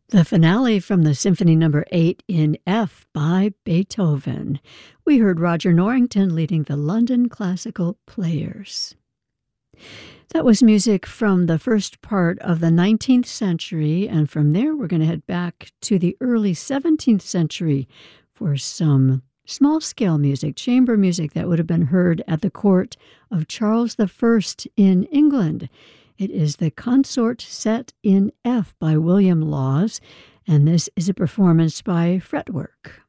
The finale from the Symphony No. 8 in F by Beethoven. We heard Roger Norrington leading the London Classical Players. That was music from the first part of the 19th century, and from there we're going to head back to the early 17th century for some small-scale music, chamber music that would have been heard at the court of Charles I in England. It is the Consort Set in F by William Laws, and this is a performance by Fretwork.